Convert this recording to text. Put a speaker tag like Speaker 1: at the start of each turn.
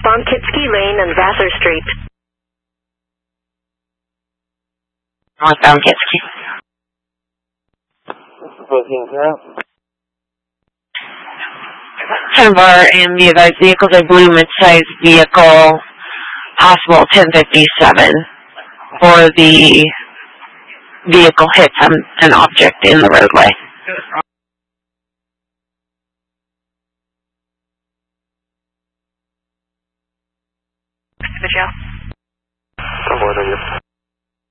Speaker 1: northbound Kitsky Lane and Vassar Street.
Speaker 2: Northbound Kitsky. Some of our ambulance vehicles are blue mid-sized vehicle, possible 1057, or the vehicle hits an object in the roadway.
Speaker 1: Michelle.